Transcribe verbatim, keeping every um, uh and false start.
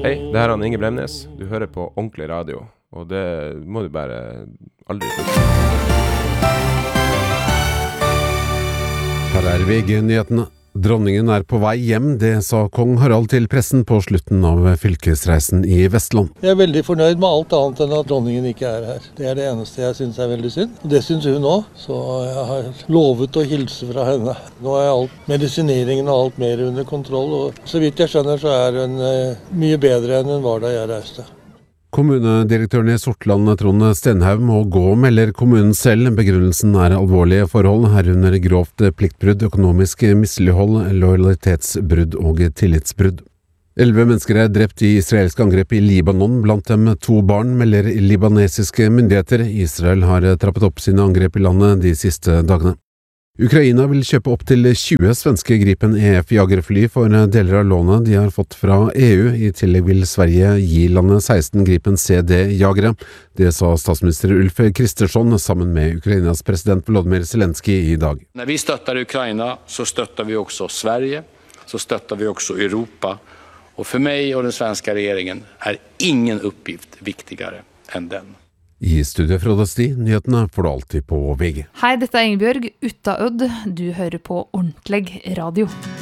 Hei, det her er Inge Bremnes. Du hører på Ordentlig Radio, og det må du bare aldri slutte. Her er V G-nyhetene. Dronningen er på vei hjem, det sa kong Harald til pressen på slutten av fylkesreisen i Vestland. Jeg er veldig fornøyd med alt annet enn at dronningen ikke er her. Det er det eneste jeg synes er veldig synd. Og det synes hun også, så jeg har lovet å hilse fra henne. Nå er alt, medisineringen og alt mer under kontroll, og så vidt jeg skjønner så er hun mye bedre enn hun var da jeg reiste. Kommunedirektøren i Sortland, Trond Stenhaug, må gå, melder kommunen selv. Begrunnelsen er alvorlige forhold, herunder grovt pliktbrudd, økonomisk mislighold, lojalitetsbrudd og tillitsbrudd. Elleve mennesker er drept i israelske angrep i Libanon, blant dem to barn, melder libanesiske myndigheter. Israel har trappet opp sine angrep i landet de siste dagene. Ukraina vil kjøpe opp til tjue svenske Gripen E F-jagerfly for deler av lånet de har fått fra E U. I tillegg vil Sverige gi landet seksten Gripen C D-jagere. Det sa statsminister Ulf Kristersson sammen med Ukrainas president Volodymyr Zelensky i dag. Når vi støtter Ukraina, så støtter vi også Sverige, så støtter vi også Europa. Og for meg og den svenske regjeringen er ingen oppgift viktigere enn den. I studiet Frode Sti, nyhetene får du alltid på V G. Hei, dette er Ingebjørg Utta Ødd. Du hører på Ordentlig Radio.